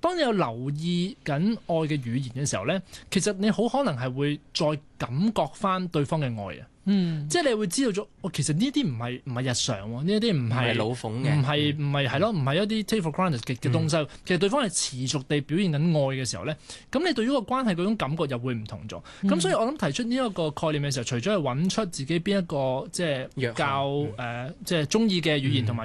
當你有留意緊愛嘅語言嘅時候咧，其實你好可能係會再感覺翻對方嘅愛啊。即係你會知道咗，其實呢啲唔係日常喎，呢啲唔係老諷嘅， 唔係係咯，唔係一啲 take for granted 嘅東西。其實對方係持續地表現緊愛嘅時候咧，咁你對於個關係嗰種感覺又會唔同咗。咁所以我諗提出呢一個概念嘅時候，除咗係揾出自己邊一個即係較即係中意嘅語言同埋